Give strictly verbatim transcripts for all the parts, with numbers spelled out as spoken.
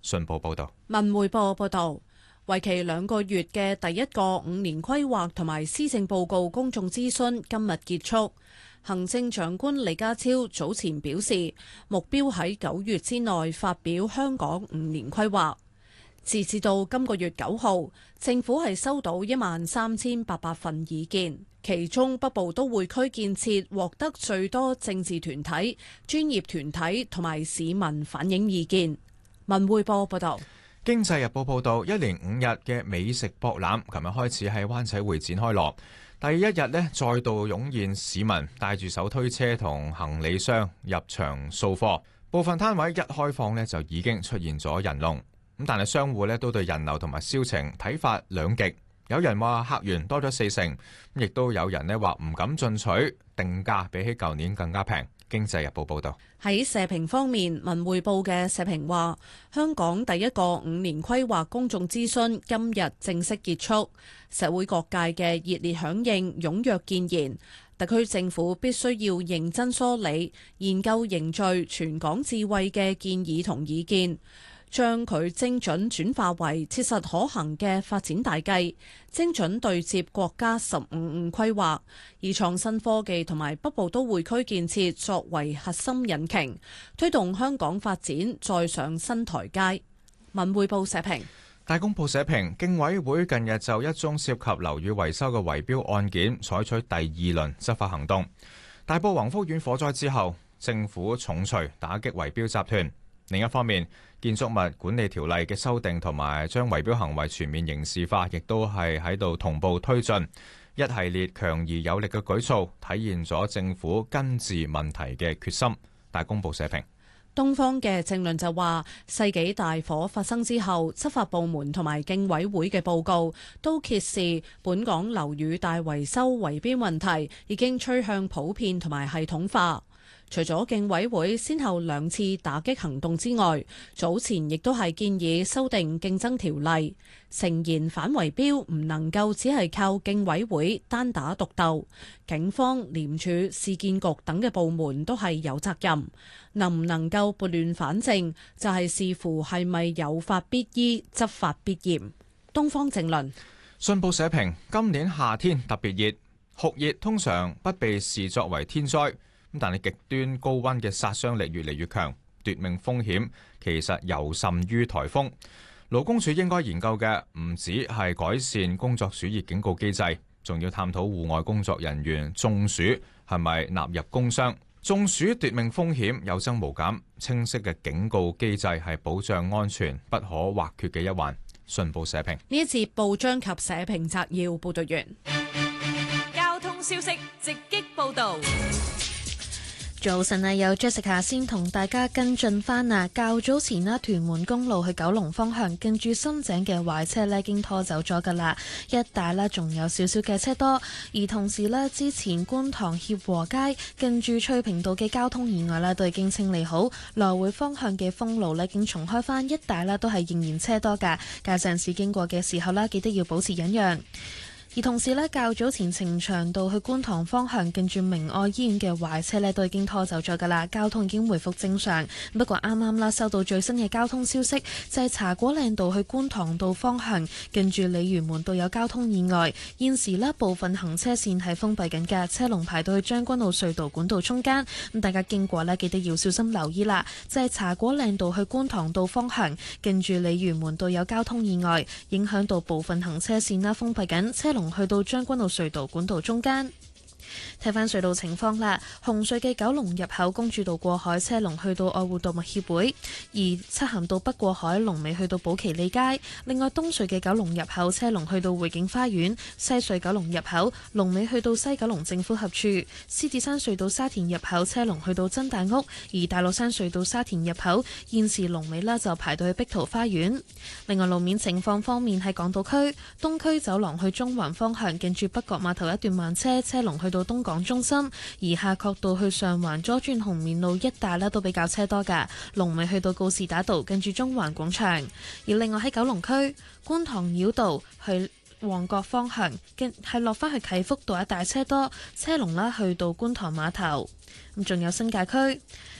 信報報道。 文匯報報道，為期兩個月嘅第一個五年規劃同埋施政報告公眾諮詢今日結束。行政長官李家超早前表示，目標喺九月之內發表香港五年規劃。截至到今個月九號，政府係收到一萬三千八百份意見，其中北部都會區建設獲得最多政治團體、專業團體同埋市民反映意見。文匯報報道。 經濟日報報道，一連五日嘅美食博覽，琴日開始喺灣仔會展開鑼。第一日呢，再度湧現市民帶住手推車同行李箱入場掃貨，部分攤位一開放呢，就已經出現咗人龍。咁但係商戶咧都對人流同埋銷情睇法兩極，有人話客源多咗四成，亦都有人咧話唔敢進取，定價比起舊年更加平。經濟日報報道。 喺社評方面，文匯報嘅社評話，香港第一個五年規劃公眾諮詢今日正式結束，社會各界嘅熱烈響應、踴躍建言，特區政府必須要認真梳理、研究凝聚全港智慧嘅建議同意見，將佢精準轉化為切實可行嘅發展大計，精準對接國家十五五規劃，以創新科技同埋北部都會區建設作為核心引擎，推動香港發展再上新台階。文匯報社評。 大公報社評，競委會近日就一宗涉及樓宇維修嘅圍標案件採取第二輪執法行動。大埔宏福苑火災之後，政府重錘打擊圍標集團。另一方面，建築物管理條例嘅修訂同埋將圍標行為全面刑事化，亦都係喺度同步推進，一系列強而有力嘅舉措，體現咗政府根治問題嘅決心。大公報社評。 東方嘅政論就話，世紀大火發生之後，執法部門同埋競委會嘅報告都揭示，本港樓宇大維修圍標問題已經趨向普遍同埋系統化。除咗競委會先後兩次打擊行動之外，早前亦都係建議修訂競爭條例，誠言反圍標唔能夠只係靠競委會單打獨鬥，警方、廉署、市建局等嘅部門都係有責任，能唔能夠撥亂反正，就係視乎係咪有法必依、執法必嚴。東方正論。 信報社評，今年夏天特別熱，酷熱通常不被視作為天災。但係極端高溫嘅殺傷力越嚟越強，奪命風險其實尤甚於颱風。勞工處應該研究嘅唔止係改善工作暑熱警告機制，仲要探討戶外工作人員中暑係咪納入工傷。中暑奪命風險有增無減，清晰嘅警告機制係保障安全不可或缺嘅一環。信報社評。 呢一節報章及社評摘要報道完。 交通消息直擊報道。 早晨啊，有 Jessica 先同大家跟進翻啊。較早前啦，屯門公路去九龍方向近住深井嘅壞車呢已經拖走咗噶啦，一帶呢仲有少少嘅車多。而同時呢，之前觀塘協和街近住翠屏道嘅交通意外呢都已經清理好，來回方向嘅封路呢已經重開翻，一帶呢都係仍然車多噶。駕駛人士經過嘅時候呢，記得要保持忍讓。而同時呢，較早前呈祥道去觀塘方向近住明愛醫院嘅壞車呢都已經拖走咗噶啦，交通已經回復正常。不過啱啱啦收到最新嘅交通消息，就係茶果嶺道去觀塘道方向近住鯉魚門道有交通意外，現時呢部分行車線係封閉緊嘅，車龍排到去將軍澳隧道管道中間。咁大家經過呢，記得要小心留意啦。就係茶果嶺道去觀塘道方向近住鯉魚門道有交通意外，影響到部分行車線啦，封閉緊，車龍去到將軍澳隧道管道中間。睇返隧道情況啦，紅隧嘅九龍入口公主道過海車龍去到愛護動物協會，而漆咸道北過海龍尾去到寶其利街。另外東隧嘅九龍入口車龍去到匯景花園，西隧九龍入口龍尾去到西九龍政府合署，獅子山隧道沙田入口車龍去到真大屋，而大老山隧道沙田入口現時龍尾啦就排到去碧桃花園。另外路面情況方面，喺港島區東區走廊去中環方向近住北角碼頭一段慢車，車龍去到東港中心，而夏慤道去上環左轉紅棉路一帶呢都比較車多噶，龍尾去到告士打道近住中環廣場。而另外喺九龍區觀塘繞道去旺角方向，係落返去啟福道一帶車多，車龍啦去到觀塘碼頭。咁仲有新界區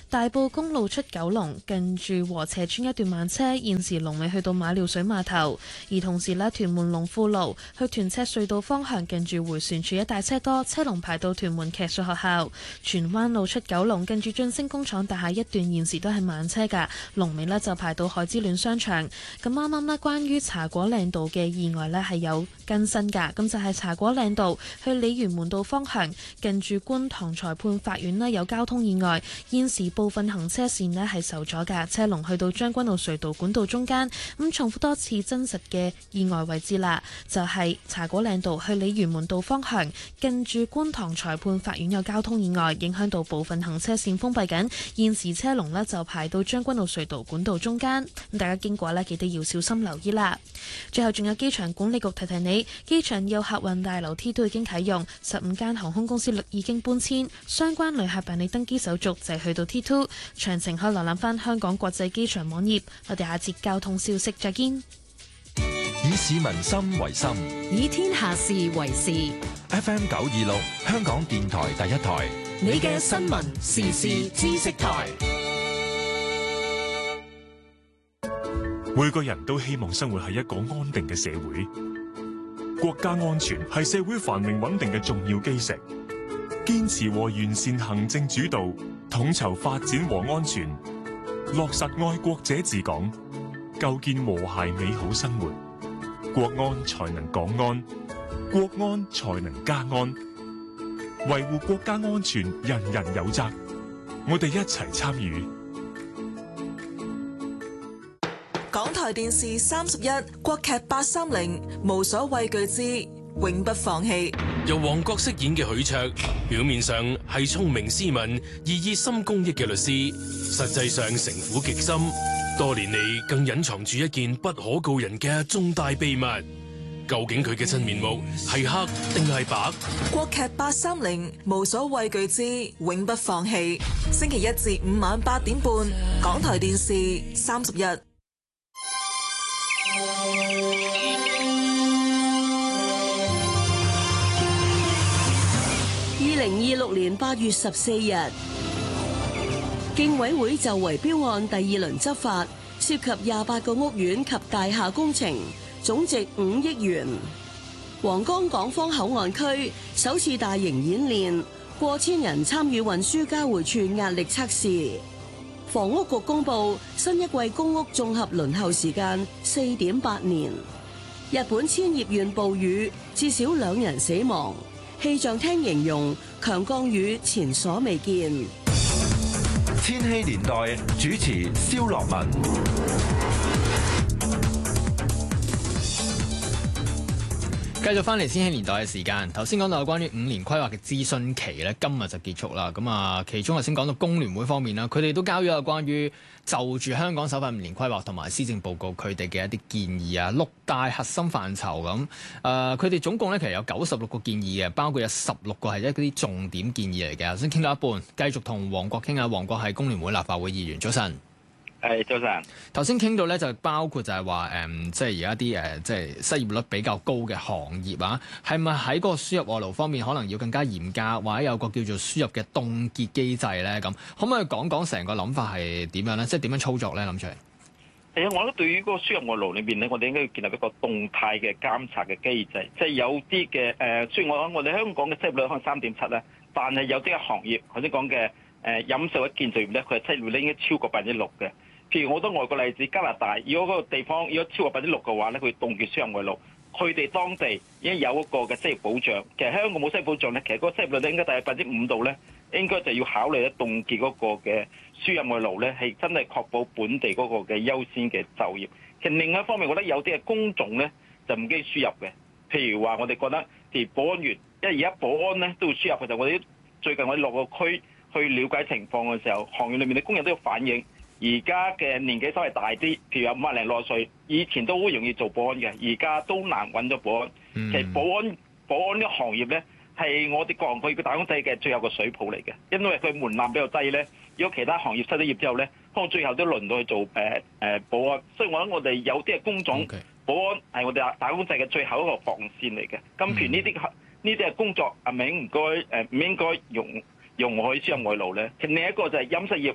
大埔公路出九龍近住禾輋村一段慢車，現時龍尾去到馬料水碼頭。而同時呢，屯門龍富路去屯赤隧道方向近住迴旋處一帶車多，車龍排到屯門騎術學校。荃灣路出九龍近住晉升工廠大廈一段現時都係慢車㗎，龍尾呢就排到海之戀商場。咁啱啱呢，關於茶果嶺道嘅意外呢係有更新㗎，咁就係茶果嶺道去鯉魚門道方向近住觀塘裁判法院呢有交通意外，現時部分行車線呢係受阻㗎，車龍去到將軍澳隧道管道中間。咁重複多次真實嘅意外位置啦，就係、是、茶果嶺道去鯉魚門道方向近住觀塘裁判法院有交通意外，影響到部分行車線封閉緊，現時車龍呢就排到將軍澳隧道管道中間。咁大家經過呢，記得要小心留意啦。最後仲有機場管理局提提你，機場有客運大樓 T 都已經啟用，十五間航空公司已經搬遷，相關旅客辦理登機手續就係去到 T 二，詳情可以瀏覽翻香港國際機場網頁。我哋下節交通消息再見。 以市民心為心， 以天下事為事。 F M 九二六香港電台第一台， 你嘅新聞時事知識台。 每個人都希望生活喺一個安定嘅社會，國家安全係社會繁榮穩定嘅重要基石。堅持和完善行政主導，統籌發展和安全，落實愛國者治港，構建和諧美好生活，國安才能港安，國安才能家安。維護國家安全，人人有責，我哋一齊參與。 港台電視三十一，國劇八三零，無所畏懼之永不放棄。 由王國飾演嘅許卓，表面上係聰明斯文而熱心公益嘅律師，實際上城府極深，多年嚟更隱藏住一件不可告人嘅重大秘密。究竟佢嘅真面目係黑定係白？ 國劇八三零，無所畏懼之永不放棄。星期一至五晚八點半，港台電視三十一。 二零二六年八月十四日，競委會就圍標案第二輪執法，涉及廿八個屋苑及大廈工程，總值五億元。皇崗港方口岸區首次大型演練，過千人參與運輸交匯處壓力測試。房屋局公布新一季公屋綜合輪候時間四點八年。日本千葉縣暴雨，至少兩人死亡。氣象廳形容強降雨前所未見。 千禧年代主持蕭樂文。 繼續翻嚟千禧年代嘅時間，頭先講到有關於五年規劃嘅諮詢期咧，今日就結束啦。咁啊，其中頭先講到工聯會方面啦，佢哋都交咗有關於就住香港首份五年規劃同埋施政報告佢哋嘅一啲建議啊，六大核心範疇咁。誒、呃，佢哋總共咧其實有九十六個建議嘅，包括有十六個係一啲重點建議嚟嘅。頭先傾到一半，繼續同黃國傾下。黃國係工聯會立法會議員，早晨。 係早晨。頭先傾到咧，就包括就係話誒，即係而家啲誒，即係失業率比較高嘅行業啊，係咪喺嗰個輸入外勞方面可能要更加嚴格，或者有個叫做輸入嘅凍結機制咧？咁可唔可以講講成個諗法係點樣咧？即係點樣操作咧？諗出嚟。 係啊，我覺得對於嗰個輸入外勞裏邊咧，我哋應該要建立一個動態嘅監察嘅機制，即係有啲嘅誒，雖然我講我哋香港嘅失業率可能三點七咧，但係有啲嘅行業，頭先講嘅誒飲食或者建造業咧，佢係失業率應該超過百分之六嘅。譬如好多外國例子，加拿大如果嗰個地方如果超過百分之六嘅話咧，佢凍結輸入外勞，佢哋當地已經有一個嘅失業保障。其實香港冇失業保障咧，其實嗰個失業率咧應該大約百分之五度咧，應該就要考慮咧凍結嗰個嘅輸入外勞咧，係真係確保本地嗰個嘅優先嘅就業。其實另一方面，我覺得有啲嘅工種咧就唔經輸入嘅，譬如話我哋覺得譬如保安員，因為而家保安咧都會輸入嘅，就我哋最近我哋落個區去了解情況嘅時候，行業裏面嘅工人都要反映。而家嘅年紀稍微大啲，譬如有五十零六十歲，以前都好容易做保安嘅，而家都難揾到保安。嗯、其實保安保安呢個行業咧，係我哋各行各業嘅打工仔嘅最後個水泡嚟嘅，因為佢門檻比較低咧。如果其他行業失咗業之後咧，可能最後都輪到去做誒誒、呃、保安。所以我諗我哋有啲嘅工種，okay. 保安係我哋打打工仔嘅最後一個防線嚟嘅。咁譬如呢啲呢啲嘅工作係咪應該誒唔應該容容許輸入外勞咧？其實另一個就係飲食業。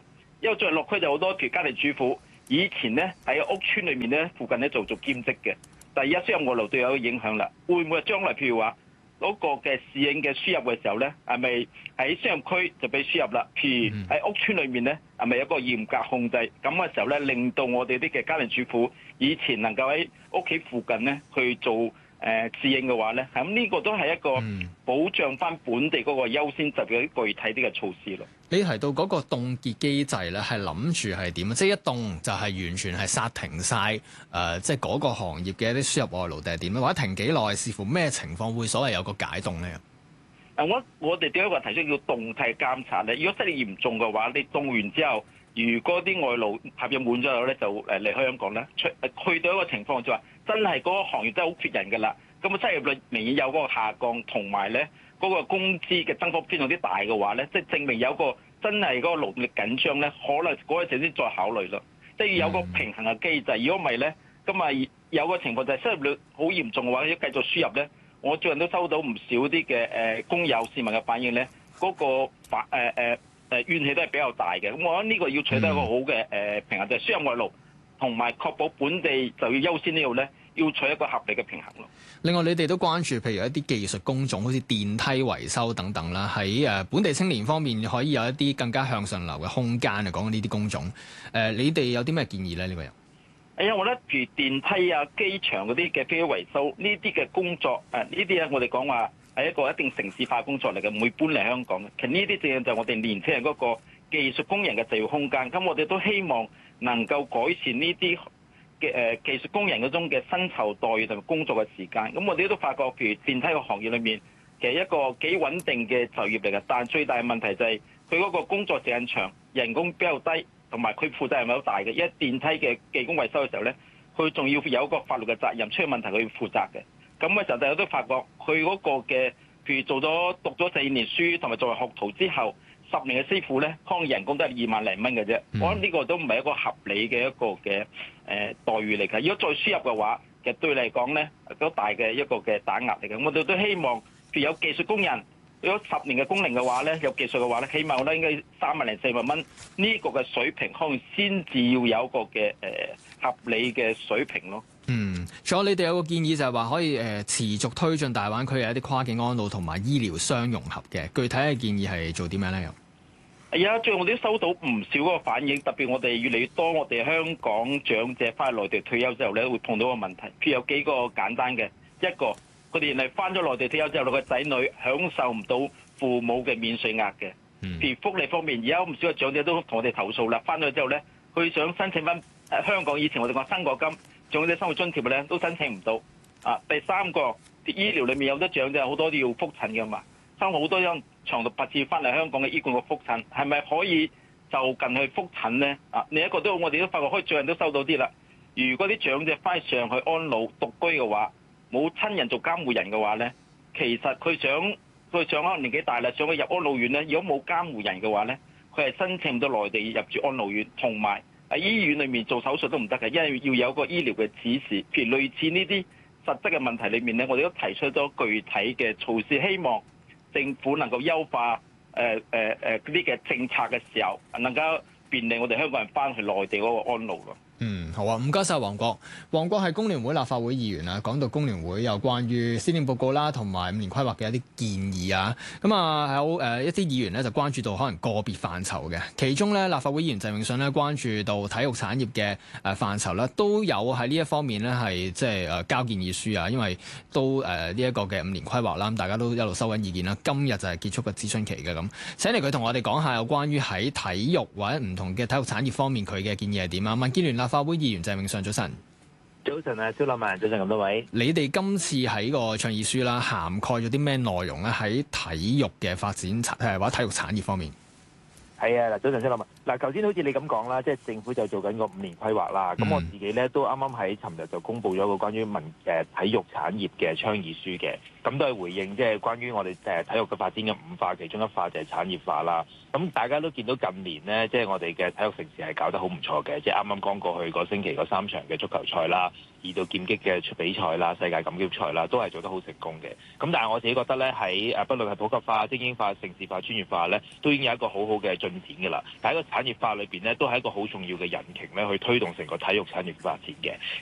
因為在落區就好多條家庭主婦，以前咧喺屋村裏面咧附近咧做做兼職嘅，但係而家輸入外勞對有個影響啦。會唔會將來譬如話嗰個嘅侍應嘅輸入嘅時候咧，係咪喺商業區就俾輸入啦？譬如喺屋村裏面咧，係咪有個嚴格控制？咁嘅時候咧，令到我哋啲嘅家庭主婦以前能夠喺屋企附近咧去做。誒侍應嘅話咧，咁呢個都係一個保障翻本地嗰個優先級嘅具體啲嘅措施咯。 你提到嗰個凍結機制咧，係諗住係點？即係一凍就係完全係殺停晒誒、呃，即係嗰個行業嘅一啲輸入外勞定係點咧？或者停幾耐，視乎咩情況會所謂有個解凍咧？ 誒，我我哋點解話提出叫動態監察咧？如果真係嚴重嘅話，你凍完之後，如果啲外勞合約滿咗後咧，就誒離開香港咧，出去到一個情況就話。真係嗰個行業真係好缺人㗎啦，咁啊失業率明顯有嗰個下降，同埋咧嗰個工資嘅增幅偏向啲大嘅話咧，即係證明有個真係嗰個勞力緊張咧，可能嗰陣時先再考慮咯。即係要有個平衡嘅機制，如果唔係咧，咁啊有個情況就係失業率好嚴重嘅話，要繼續輸入咧，我最近都收到唔少啲嘅誒工友市民嘅反應咧，嗰、那個反誒誒誒怨氣都係比較大嘅。咁我覺得呢個要取得一個好嘅誒平衡，就係、是、輸入外勞。同埋確保本地就要優先呢度咧，要取一個合理嘅平衡咯。 另外，你哋都關注譬如一啲技術工種，好似電梯維修等等啦，喺誒本地青年方面可以有一啲更加向上流嘅空間啊。講緊呢啲工種，誒、呃、你哋有啲咩建議咧？呢個人， 哎呀，我覺得譬如電梯啊、機場嗰啲嘅飛機維修呢啲嘅工作，誒呢啲咧，我哋講話係一個一定城市化工作嚟嘅，唔會搬嚟香港嘅。其實呢啲正就係我哋年輕人嗰個技術工人嘅就業空間。咁我哋都希望能夠改善呢啲嘅誒技術工人嗰種嘅薪酬待遇同埋工作嘅時間。咁我哋都發覺，譬如電梯個行業裏面，其實一個幾穩定嘅就業嚟嘅。但係最大嘅問題就係佢嗰個工作時間長，人工比較低，同埋佢負責任係好大嘅。因為電梯嘅技工維修嘅時候咧，佢仲要有一個法律嘅責任，出現問題佢要負責嘅。咁嘅時候，大家都發覺佢嗰個嘅，譬如做咗讀咗四年書同埋作為學徒之後，十年嘅師傅咧，可能人工都係二萬零蚊嘅啫。我諗呢個都唔係一個合理嘅一個嘅誒待遇嚟嘅。如果再輸入嘅話，其實對你嚟講咧都大嘅一個嘅打壓嚟嘅。我哋都希望，譬如有技術工人，如果十年嘅工齡嘅話咧，有技術嘅話咧，起碼我覺得應該三萬零四萬蚊呢個嘅水平，可能先至要有一個嘅誒合理嘅水平咯。 嗯，仲有你哋有個建議就係話可以誒、呃、持續推進大灣區嘅一啲跨境安老同埋醫療相融合嘅，具體嘅建議係做啲咩咧？又係啊，最近我哋都收到唔少嗰個反應，特別我哋越嚟越多我哋香港長者翻去內地退休之後咧，會碰到個問題。譬如有幾個簡單嘅，一個佢哋原來翻咗內地退休之後，個仔女享受唔到父母嘅免稅額嘅。譬如福利方面，而家唔少嘅長者都同我哋投訴啦，翻咗之後咧，佢想申請翻誒香港以前我哋講生果金、長者生活津貼嘅咧，都申請唔到。啊，第三個醫療裏面有得長者好多都要覆診嘅嘛，收好多張長途跋涉翻嚟香港嘅醫管局覆診，係咪可以就近去覆診咧？啊，另一個都我哋都發覺，開最近都收到啲啦。如果啲長者翻上去安老獨居嘅話，冇親人做監護人嘅話咧，其實佢想佢想可能年紀大啦，想去入安老院咧，如果冇監護人嘅話咧，佢係申請唔到內地入住安老院，同埋喺醫院裏面做手術都唔得嘅，因為要有個醫療嘅指示。譬如類似呢啲實質嘅問題裏面咧，我哋都提出咗具體嘅措施，希望政府能夠優化誒誒誒嗰啲嘅政策嘅時候，能夠便利我哋香港人翻去內地嗰個安老咯。 嗯，好啊，唔該晒黃國。黃國係工聯會立法會議員啊，講到工聯會有關於施政報告啦，同埋五年規劃嘅一啲建議啊。咁啊，有誒一啲議員咧就關注到可能個別範疇嘅，其中咧立法會議員鄭泳舜咧關注到體育產業嘅誒範疇咧，都有喺呢一方面咧係即係誒交建議書啊。因為都誒呢一個嘅五年規劃啦，咁大家都一路收緊意見啦。今日就係結束個諮詢期嘅咁，請嚟佢同我哋講下有關於喺體育或者唔同嘅體育產業方面佢嘅建議係點啊？民建聯立法會議員鄭泳舜，早晨。 早晨啊，蕭立文，早晨咁多位。 你哋今次喺個倡議書啦，涵蓋咗啲咩內容咧？喺體育嘅發展誒或者體育產業方面。 係啊，嗱，早晨蕭立文。嗱，頭先好似你咁講啦，即係政府就做緊個五年規劃啦。咁、嗯、我自己咧都啱啱喺尋日就公布咗個關於民誒體育產業嘅倡議書嘅。咁都係回應即係關於我哋誒體育嘅發展嘅五化，其中一化就係產業化啦。咁大家都見到近年呢，即係我哋嘅體育城市係搞得好唔錯嘅，即係啱啱剛過去個星期嗰三場嘅足球賽啦， 二度劍擊嘅比賽啦、世界錦標賽啦，都係做得好成功嘅。咁但係我自己覺得咧，喺誒不論係普及化、精英化、城市化、專業化咧，都已經有一個好好嘅進展㗎啦。但喺個產業化裏邊咧，都係一個好重要嘅引擎咧，去推動成個體育產業發展嘅。